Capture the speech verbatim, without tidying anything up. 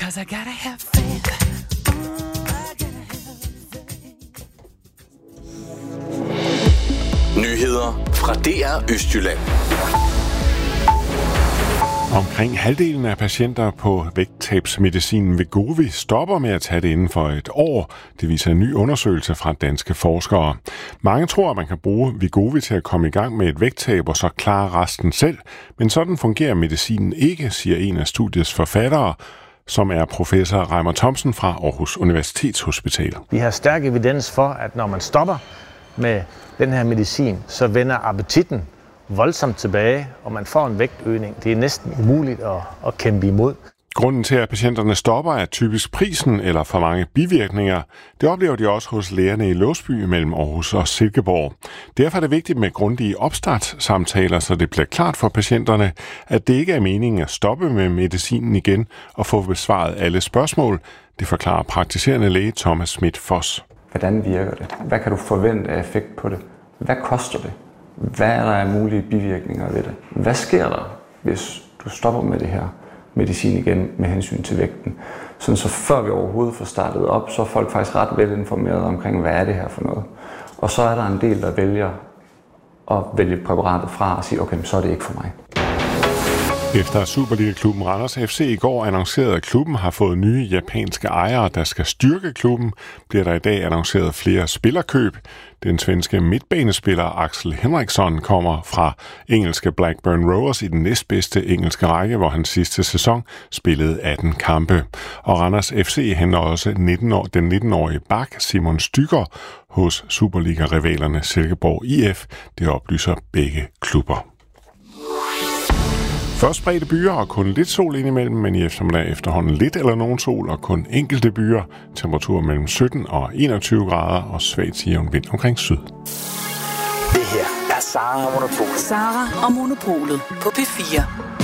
'cause I gotta have faith. Nyheder fra D R Østjylland. Omkring halvdelen af patienter på vægttabsmedicinen Wegovy stopper med at tage det inden for et år. Det viser en ny undersøgelse fra danske forskere. Mange tror, at man kan bruge Wegovy til at komme i gang med et vægttab og så klare resten selv. Men sådan fungerer medicinen ikke, siger en af studiets forfattere, som er professor Reimer Thomsen fra Aarhus Universitetshospital. Vi har stærk evidens for, at når man stopper med den her medicin, så vender appetitten voldsomt tilbage, og man får en vægtøgning. Det er næsten umuligt at, at kæmpe imod. Grunden til, at patienterne stopper, er typisk prisen eller for mange bivirkninger. Det oplever de også hos lægerne i Låsby mellem Aarhus og Silkeborg. Derfor er det vigtigt med grundige opstartssamtaler, så det bliver klart for patienterne, at det ikke er meningen at stoppe med medicinen igen og få besvaret alle spørgsmål. Det forklarer praktiserende læge Thomas Schmidt Foss. Hvordan virker det? Hvad kan du forvente af effekt på det? Hvad koster det? Hvad er der af mulige bivirkninger ved det? Hvad sker der, hvis du stopper med det her medicin igen med hensyn til vægten? Sådan så før vi overhovedet får startet op, så er folk faktisk ret velinformerede omkring, hvad er det her for noget. Og så er der en del, der vælger at vælge præparatet fra og sige, okay, så er det ikke for mig. Efter Superliga-klubben Randers F C i går annoncerede, at klubben har fået nye japanske ejere, der skal styrke klubben, bliver der i dag annonceret flere spillerkøb. Den svenske midtbanespiller Axel Henriksson kommer fra engelske Blackburn Rovers i den næstbedste engelske række, hvor han sidste sæson spillede atten kampe. Og Randers F C henter også nitten år, den nitten-årige bak Simon Stygger hos Superliga-rivalerne Silkeborg I F. Det oplyser begge klubber. Først spredte byer og kun lidt sol indimellem, men i eftermiddag efterhånden lidt eller nogen sol og kun enkelte byer. Temperatur mellem sytten og enogtyve grader og svagt til jævn vind omkring syd. Det her er Sara og Monopolet. Sara og Monopolet på P fire.